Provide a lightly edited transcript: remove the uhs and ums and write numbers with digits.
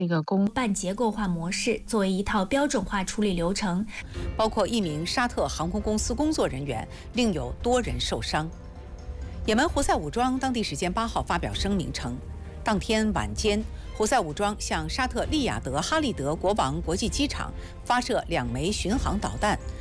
半结构化模式作为一套标准化处理流程， 包括一名沙特航空公司工作人员，另有多人受伤。也门胡塞武装当地时间8号发表声明称，当天晚间，胡塞武装向沙特利雅得哈利德国王国际机场发射2枚巡航导弹，